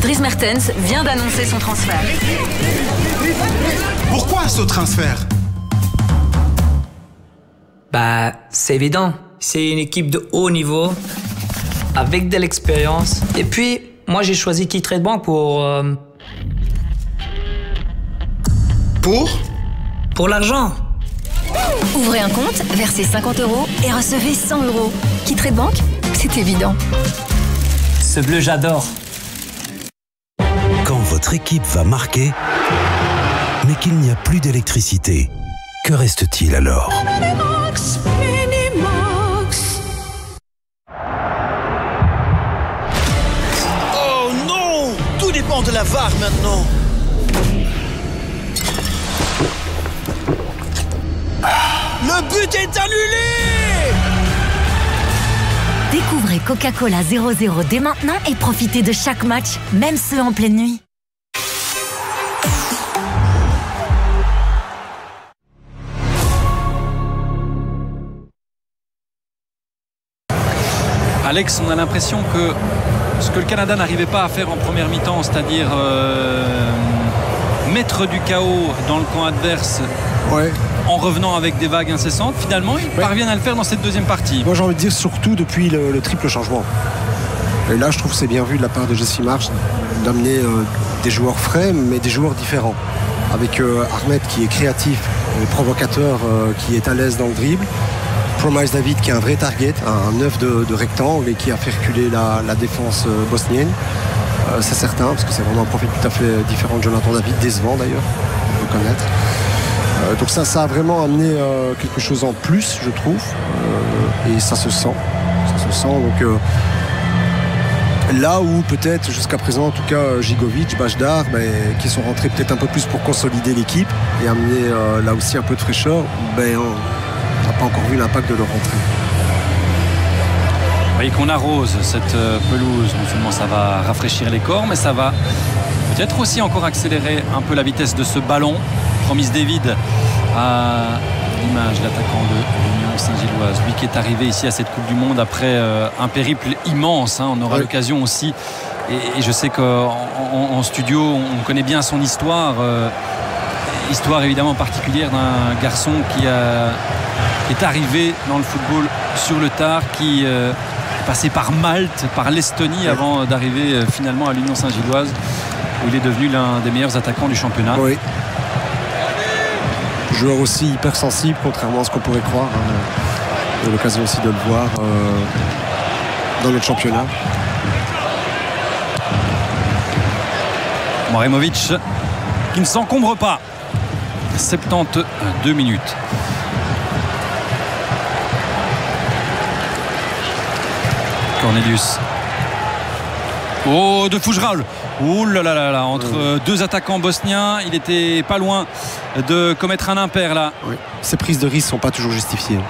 Dries Mertens vient d'annoncer son transfert. Pourquoi ce transfert? Bah, c'est évident. C'est une équipe de haut niveau, avec de l'expérience. Et puis, moi, j'ai choisi Qui Trade Bank pour l'argent. Ouvrez un compte, versez 50 € et recevez 100 €. Qui Trade Bank? C'est évident. Ce bleu, j'adore. Quand votre équipe va marquer, mais qu'il n'y a plus d'électricité, que reste-t-il alors? Oh non! Tout dépend de la VAR maintenant. Le but est annulé! Découvrez Coca-Cola 00 dès maintenant et profitez de chaque match, même ceux en pleine nuit. Alex, on a l'impression que ce que le Canada n'arrivait pas à faire en première mi-temps, c'est-à-dire mettre du chaos dans le camp adverse en revenant avec des vagues incessantes, finalement ils parviennent à le faire dans cette deuxième partie. Moi j'ai envie de dire surtout depuis le triple changement. Et là je trouve que c'est bien vu de la part de Jesse Marsch d'amener des joueurs frais mais des joueurs différents. Avec Ahmed qui est créatif, provocateur, qui est à l'aise dans le dribble. Promise David qui est un vrai target, un œuf de rectangle et qui a fait reculer la défense bosnienne. C'est certain, parce que c'est vraiment un profil tout à fait différent de Jonathan David, décevant d'ailleurs, on peut connaître. Donc ça a vraiment amené quelque chose en plus, je trouve, et ça se sent. Donc là où peut-être jusqu'à présent, en tout cas, Gigovic, Bajdar, qui sont rentrés peut-être un peu plus pour consolider l'équipe et amener là aussi un peu de fraîcheur, on n'a pas encore vu l'impact de leur rentrée. Vous voyez qu'on arrose cette pelouse, non seulement ça va rafraîchir les corps, mais ça va peut-être aussi encore accélérer un peu la vitesse de ce ballon. Promise David à l'image, l'attaquant de l'Union Saint-Gilloise, lui qui est arrivé ici à cette Coupe du Monde après un périple immense, on aura l'occasion aussi, et je sais qu'en studio on connaît bien son histoire, histoire évidemment particulière d'un garçon qui est arrivé dans le football sur le tard, qui est passé par Malte, par l'Estonie avant d'arriver finalement à l'Union Saint-Gilloise où il est devenu l'un des meilleurs attaquants du championnat. Oui. Joueur aussi hyper sensible, contrairement à ce qu'on pourrait croire. J'ai eu l'occasion aussi de le voir dans notre championnat. Moremovic qui ne s'encombre pas. 72 minutes. Cornelius. Oh, de Fougeral. Oh là là là là, entre deux attaquants bosniens, il était pas loin de commettre un impair là. Oui. Ces prises de risque sont pas toujours justifiées.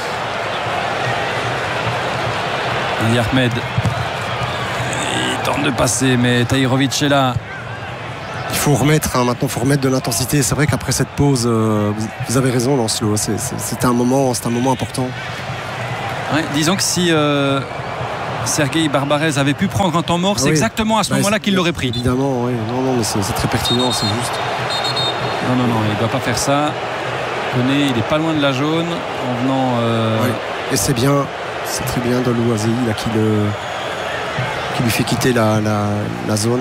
Andi Ahmed. Il tente de passer, mais Tahirovic est là. Il faut remettre, maintenant il faut remettre de l'intensité. C'est vrai qu'après cette pause, vous avez raison Lancelot, c'est un moment important. Ouais, disons que si Sergueï Barbarez avait pu prendre un temps mort, c'est exactement à ce moment-là qu'il l'aurait pris. Évidemment, oui. Non, mais c'est très pertinent, c'est juste. Non, il ne doit pas faire ça. Koné, il n'est pas loin de la jaune en venant. Et c'est bien, c'est très bien Dolou Azei là qui lui fait quitter la zone.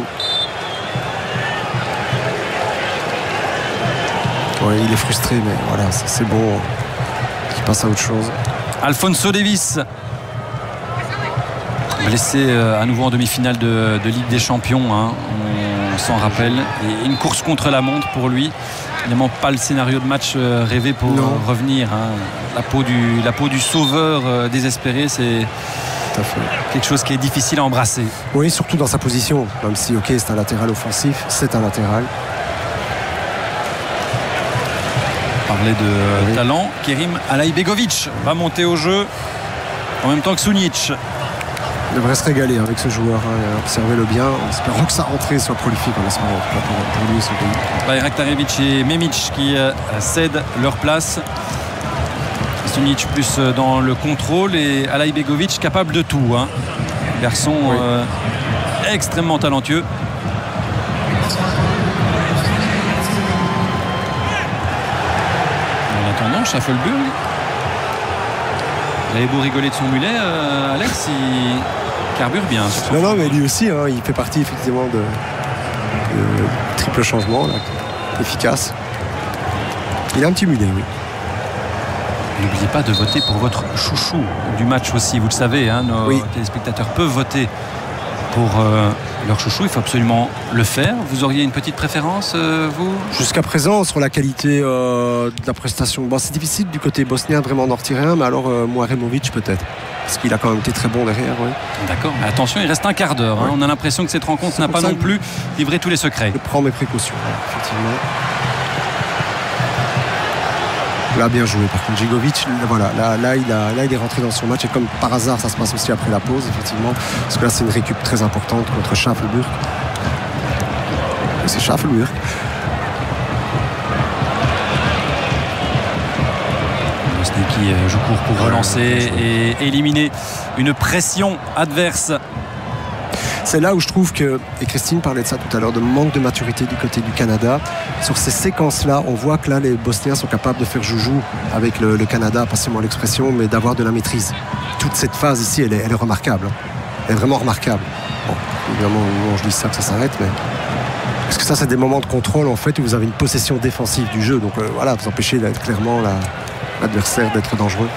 Ouais, il est frustré, mais voilà, c'est bon. Il passe à autre chose. Alphonso Davies, blessé à nouveau en demi-finale de Ligue des Champions, on s'en rappelle. Et une course contre la montre pour lui. Évidemment pas le scénario de match rêvé pour revenir. La peau du sauveur désespéré, c'est quelque chose qui est difficile à embrasser. Oui, surtout dans sa position. Même si, c'est un latéral offensif, c'est un latéral. Parler de talent, Kerim Alaibegovic va monter au jeu en même temps que Sunic. Il devrait se régaler avec ce joueur, observez-le bien, en espérant que sa rentrée soit prolifique, en espérant pour lui et son pays. Rektarevic et Memic qui cèdent leur place. Sunic plus dans le contrôle et Alaibegovic capable de tout. Garçon extrêmement talentueux. attendant, Schaffelburg, vous avez beau rigoler de son mulet, Alex, il carbure bien. Non, mais lui aussi, hein, il fait partie effectivement de triple changement, là, efficace. Il a un petit mulet, oui. N'oubliez pas de voter pour votre chouchou du match aussi. Vous le savez, hein, nos téléspectateurs peuvent voter pour leur chouchou. Il faut absolument le faire. Vous auriez une petite préférence, vous? Jusqu'à présent, sur la qualité de la prestation, bon, c'est difficile du côté bosnien vraiment d'en retirer un, mais alors Muaremovic peut-être. Parce qu'il a quand même été très bon derrière. Oui. D'accord, mais attention, il reste un quart d'heure. Hein. On a l'impression que cette rencontre n'a pas non plus livré tous les secrets. Je prends mes précautions, effectivement. Là, bien joué. Par contre, Gigovic, voilà, là, il est rentré dans son match. Et comme par hasard, ça se passe aussi après la pause, effectivement. Parce que là, c'est une récup très importante contre Schaffelburg. Et c'est Schaffelburg. Qui joue court pour relancer et éliminer une pression adverse. C'est là où je trouve que, et Christine parlait de ça tout à l'heure, de manque de maturité du côté du Canada. Sur ces séquences-là, on voit que là, les Bosniens sont capables de faire joujou avec le Canada, pas seulement l'expression, mais d'avoir de la maîtrise. Toute cette phase ici, elle est remarquable. Elle est vraiment remarquable. Bon, évidemment, au moment où je dis ça, que ça s'arrête, mais... Parce que ça, c'est des moments de contrôle, en fait, où vous avez une possession défensive du jeu. Donc voilà, vous empêchez clairement l'adversaire d'être dangereux.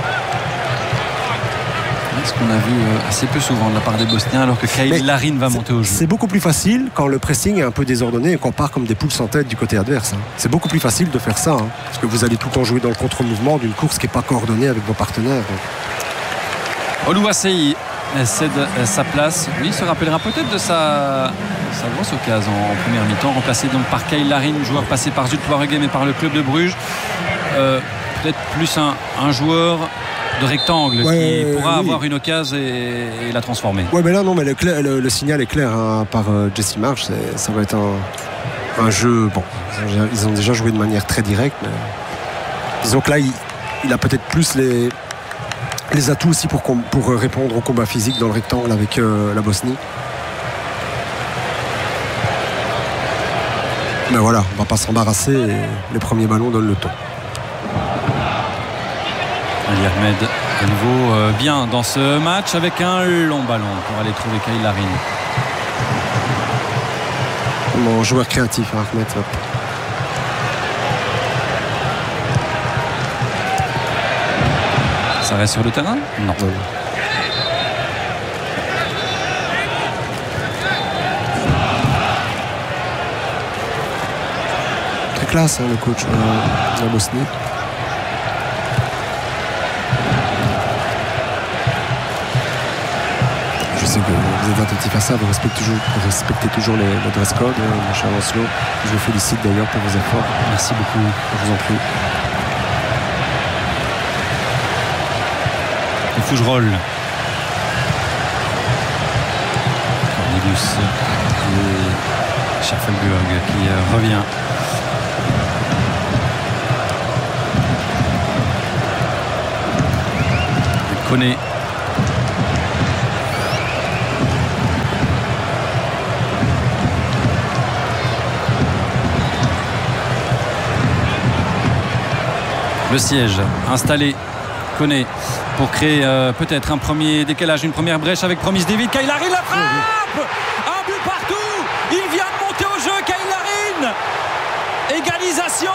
Ce qu'on a vu assez peu souvent de la part des Bosniens, alors que Kyle Larin va monter au jeu. C'est beaucoup plus facile quand le pressing est un peu désordonné et qu'on part comme des poules sans tête du côté adverse. Hein. C'est beaucoup plus facile de faire ça, hein, parce que vous allez tout le temps jouer dans le contre-mouvement d'une course qui n'est pas coordonnée avec vos partenaires. Oluwaseyi cède sa place. Lui, il se rappellera peut-être de sa grosse occasion en première mi-temps, remplacé donc par Kyle Larin, joueur passé par Zulte Waregem et par le club de Bruges. Peut-être plus un joueur de rectangle qui pourra avoir une occasion et la transformer. Ouais, mais là non, mais le signal est clair, hein, par Jesse Marsh. Ça va être un jeu. Bon, ils ont déjà joué de manière très directe, mais disons que là il a peut-être plus les atouts aussi pour répondre au combat physique dans le rectangle avec la Bosnie. Mais voilà, on va pas s'embarrasser et les premiers ballons donnent le ton. Ali Ahmed à nouveau bien dans ce match avec un long ballon pour aller trouver Kyle Larin. Mon joueur créatif, hein, Ahmed. Ça reste sur le terrain? Non. Très classe, hein, le coach de la Bosnie. Je sais que vous êtes attentif à ça, vous respectez toujours le dress code, mon cher Lancelot. Je vous félicite d'ailleurs pour vos efforts. Merci beaucoup. Je vous en prie. Le Fougerolles. Cornelius et Schaffelburg qui revient. Koné. Le siège installé. Koné pour créer peut-être un premier décalage, une première brèche avec Promise David. Kyle Larin, la frappe, un but partout, il vient de monter au jeu. Kyle Larin, égalisation.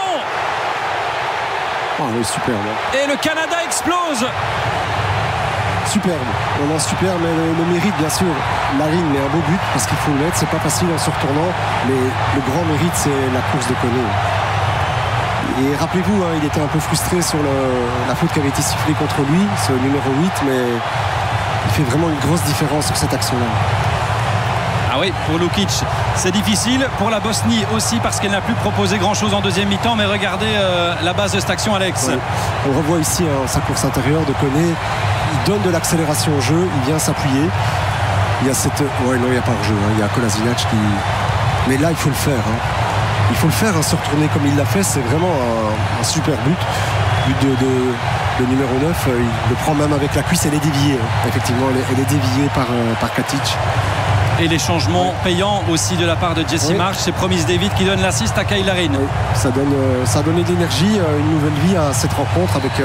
Oh, oui, superbe. Et le Canada explose. Superbe, vraiment superbe, mais le mérite bien sûr. Larin met un beau but parce qu'il faut le mettre, c'est pas facile en se retournant, mais le grand mérite c'est la course de Koné. Et rappelez-vous, hein, il était un peu frustré sur la faute qui avait été sifflée contre lui, ce numéro 8, mais il fait vraiment une grosse différence sur cette action-là. Ah oui, pour Lukic, c'est difficile. Pour la Bosnie aussi, parce qu'elle n'a plus proposé grand-chose en deuxième mi-temps. Mais regardez la base de cette action, Alex. Ouais. On le revoit ici, hein, sa course intérieure de Koné. Il donne de l'accélération au jeu, il vient s'appuyer. Il y a cette... Ouais, non, il n'y a pas de jeu. Hein. Il y a Kolasinac qui... Mais là, il faut le faire. Hein. Il faut le faire, hein, se retourner comme il l'a fait. C'est vraiment un super but. But de numéro 9. Il le prend même avec la cuisse. Elle est déviée. Hein. Effectivement, elle est déviée par Katic. Et les changements payants aussi de la part de Jesse Marsch. C'est Promise David qui donne l'assist à Kyle Larin. Oui, ça a donné de l'énergie, une nouvelle vie à cette rencontre avec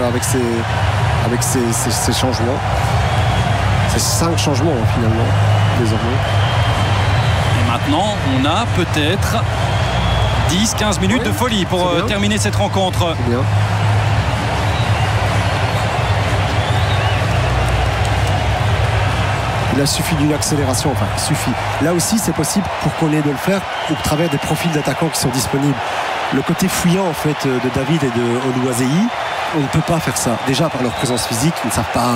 ces changements. C'est 5 changements finalement désormais. Et maintenant on a peut-être 10-15 minutes de folie pour terminer cette rencontre. C'est bien. Il a suffi d'une accélération, enfin il suffit. Là aussi c'est possible pour qu'on ait de le faire au travers des profils d'attaquants qui sont disponibles. Le côté fouillant en fait de David et de Oluwaseyi, on ne peut pas faire ça. Déjà par leur présence physique, ils ne savent pas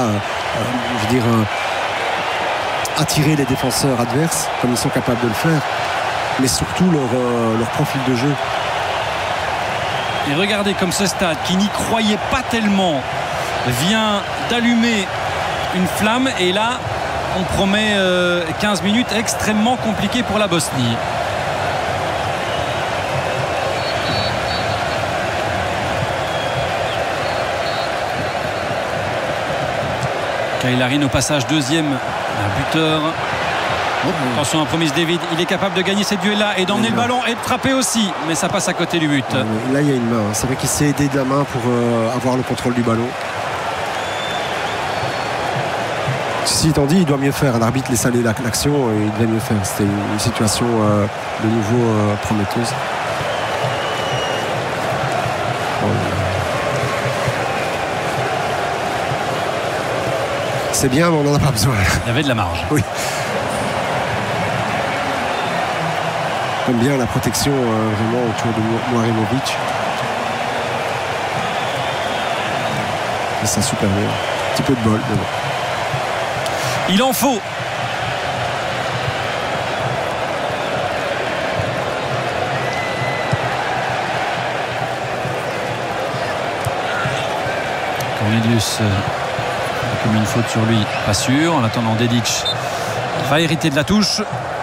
attirer les défenseurs adverses comme ils sont capables de le faire, mais surtout leur profil de jeu. Et regardez comme ce stade qui n'y croyait pas tellement vient d'allumer une flamme, et là on promet 15 minutes extrêmement compliquées pour la Bosnie. Kyle Larin au passage deuxième buteur. Attention à Promise David, il est capable de gagner cette duel là et d'emmener le ballon et de frapper aussi, mais ça passe à côté du but. Là il y a une main, c'est vrai qu'il s'est aidé de la main pour avoir le contrôle du ballon. Ceci étant dit, il doit mieux faire. L'arbitre laisse aller l'action et il devait mieux faire. C'était une situation de nouveau prometteuse. C'est bien, mais on n'en a pas besoin. Il y avait de la marge. Oui. J'aime bien la protection vraiment autour de Moarimovic. Et ça super bien. Un petit peu de bol, mais bon. Il en faut. Cornelius comme une faute sur lui, pas sûr. En attendant, Dedic va hériter de la touche.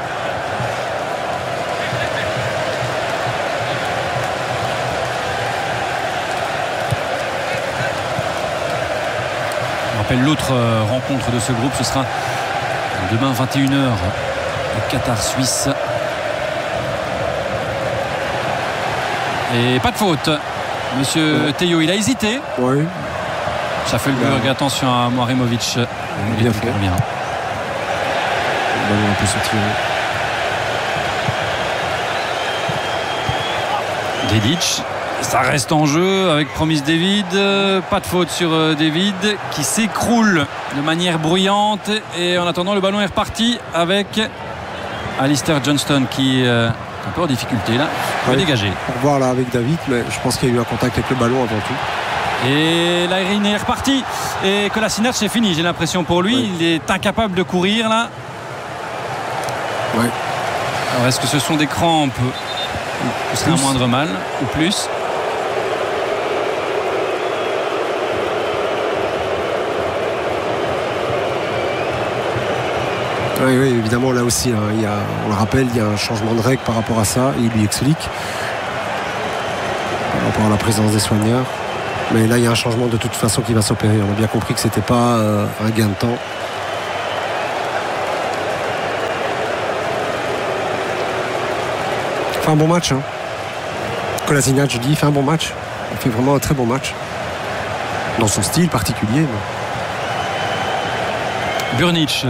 L'autre rencontre de ce groupe, ce sera demain 21h au Qatar-Suisse. Et pas de faute. Monsieur Théo, il a hésité. Oui. Schaffelburg, attention à Moarimovic. Bien fait. Bien. Le ballon un peu sorti. Dedic. Ça reste en jeu avec Promise David. Pas de faute sur David qui s'écroule de manière bruyante. Et en attendant, le ballon est reparti avec Alistair Johnston qui est un peu en difficulté là. Il va dégager. Au revoir là avec David, mais je pense qu'il y a eu un contact avec le ballon avant tout. Et Larin est reparti. Et Kolasinac, c'est fini, j'ai l'impression pour lui. Il est incapable de courir là. Ouais. Alors est-ce que ce sont des crampes? Ce serait un moindre mal ou plus? Oui, évidemment, là aussi, hein, on le rappelle, il y a un changement de règle par rapport à ça, et il lui explique par rapport à la présence des soigneurs. Mais là, il y a un changement de toute façon qui va s'opérer. On a bien compris que c'était pas un gain de temps. Il fait un bon match. Hein. Kolasinac, je dis, il fait un bon match. Il fait vraiment un très bon match. Dans son style particulier. Mais... Burnic